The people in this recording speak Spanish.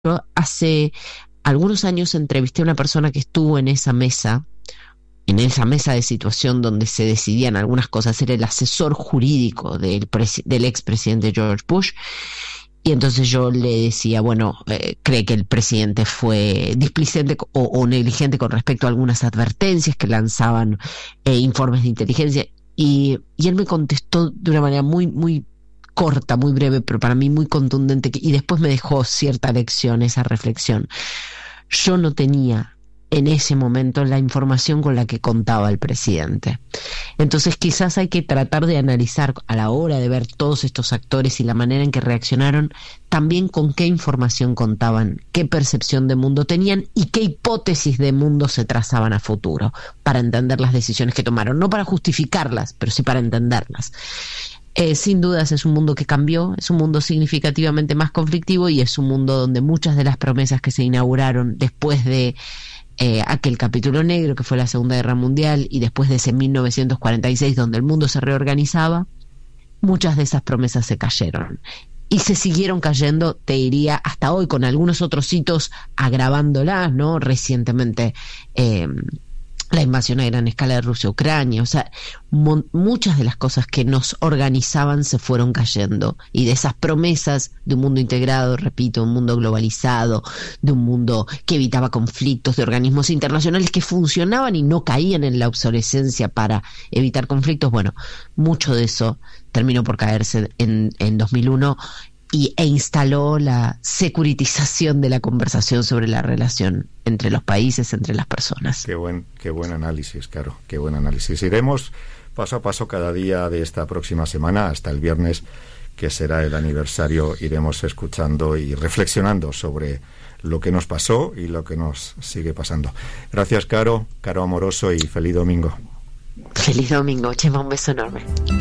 Yo hace algunos años entrevisté a una persona que estuvo en esa mesa de situación donde se decidían algunas cosas. Era el asesor jurídico del expresidente George Bush. Y entonces yo le decía, bueno, ¿cree que el presidente fue displicente o negligente con respecto a algunas advertencias que lanzaban informes de inteligencia? Y él me contestó de una manera muy, muy corta, muy breve, pero para mí muy contundente, y después me dejó cierta lección, esa reflexión. Yo no tenía en ese momento la información con la que contaba el presidente. Entonces quizás hay que tratar de analizar a la hora de ver todos estos actores y la manera en que reaccionaron, también con qué información contaban, qué percepción de mundo tenían y qué hipótesis de mundo se trazaban a futuro, para entender las decisiones que tomaron, no para justificarlas, pero sí para entenderlas. Sin dudas es un mundo que cambió, es un mundo significativamente más conflictivo, y es un mundo donde muchas de las promesas que se inauguraron después de aquel capítulo negro que fue la Segunda Guerra Mundial, y después de ese 1946 donde el mundo se reorganizaba, muchas de esas promesas se cayeron y se siguieron cayendo, te diría, hasta hoy, con algunos otros hitos agravándolas, ¿no? Recientemente la invasión a gran escala de Rusia a Ucrania. O sea, muchas de las cosas que nos organizaban se fueron cayendo, y de esas promesas de un mundo integrado, repito, un mundo globalizado, de un mundo que evitaba conflictos, de organismos internacionales que funcionaban y no caían en la obsolescencia para evitar conflictos, bueno, mucho de eso terminó por caerse en 2001, e instaló la securitización de la conversación sobre la relación entre los países, entre las personas. Qué buen análisis, Caro, qué buen análisis. Iremos paso a paso cada día de esta próxima semana hasta el viernes, que será el aniversario. Iremos escuchando y reflexionando sobre lo que nos pasó y lo que nos sigue pasando. Gracias, Caro Amoroso, y feliz domingo. Feliz domingo, Chema, un beso enorme.